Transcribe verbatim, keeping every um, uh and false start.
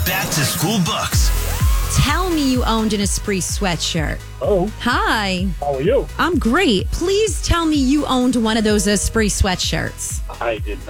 back to school books. Tell me you owned an Esprit sweatshirt. Oh, Hi. how are you? I'm great. Please tell me you owned one of those Esprit sweatshirts. I did